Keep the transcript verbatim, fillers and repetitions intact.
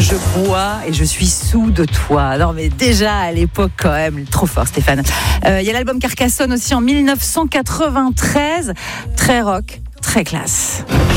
je bois et je suis sous de toi. Non mais déjà à l'époque quand même, trop fort Stéphane. Il euh, y a l'album Carcassonne aussi en dix-neuf cent quatre-vingt-treize, très rock, très classe.